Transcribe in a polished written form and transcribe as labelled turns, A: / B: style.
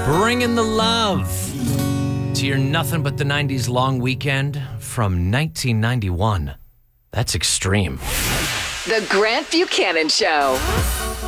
A: Bringing the love to your Nothing But the 90s long weekend from 1991. That's extreme.
B: The Grant Buchanan Show.